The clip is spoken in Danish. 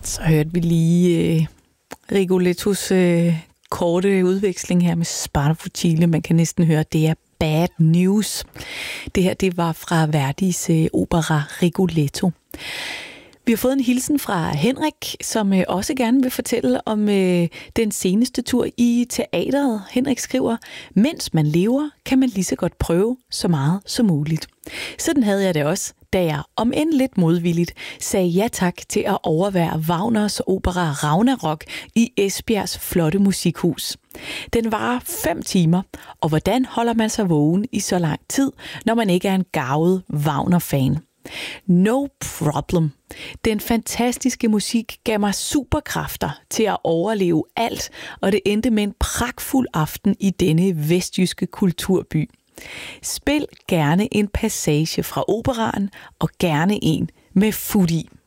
Så hørte vi lige Rigolettos korte udveksling her med Sparta Fucile. Man kan næsten høre, at det er bad news. Det her, det var fra Verdis opera Rigoletto. Vi har fået en hilsen fra Henrik, som også gerne vil fortælle om den seneste tur i teateret. Henrik skriver, mens man lever, kan man lige så godt prøve så meget som muligt. Sådan havde jeg det også, da jeg, om end lidt modvilligt, sagde ja tak til at overvære Wagners opera Ragnarok i Esbjergs flotte musikhus. Den varer 5 timer, og hvordan holder man sig vågen i så lang tid, når man ikke er en garvet Wagner-fan? No problem. Den fantastiske musik gav mig superkræfter til at overleve alt, og det endte med en pragtfuld aften i denne vestjyske kulturby. Spil gerne en passage fra operaen, og gerne en med fut i.